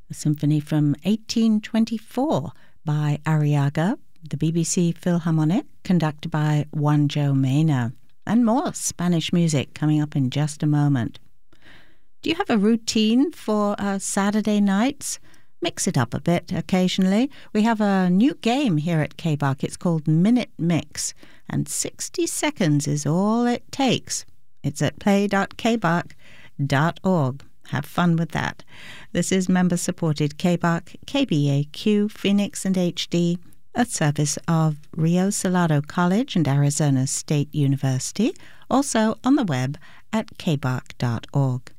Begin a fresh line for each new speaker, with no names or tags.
a symphony from 1824 by Arriaga, the BBC Philharmonic, conducted by Juan Joe Mena. And more Spanish music coming up in just a moment. Do you have a routine for Saturday nights? Mix it up a bit occasionally. We have a new game here at KBARC. It's called Minute Mix, and 60 seconds is all it takes. It's at play.kbark.org. Have fun with that. This is member-supported KBARC, KBAQ, Phoenix and HD, a service of Rio Salado College and Arizona State University, also on the web at kbark.org.